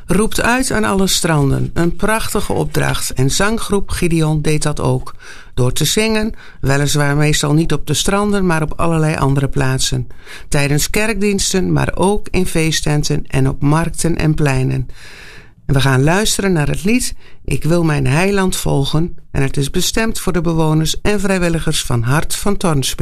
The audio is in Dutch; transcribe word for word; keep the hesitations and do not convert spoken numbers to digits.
Roept uit aan alle stranden. Een prachtige opdracht. En zanggroep Gideon deed dat ook. Door te zingen, weliswaar meestal niet op de stranden, maar op allerlei andere plaatsen. Tijdens kerkdiensten, maar ook in feesttenten en op markten en pleinen. En we gaan luisteren naar het lied Ik wil mijn heiland volgen. En het is bestemd voor de bewoners en vrijwilligers van Hart van Tornspe.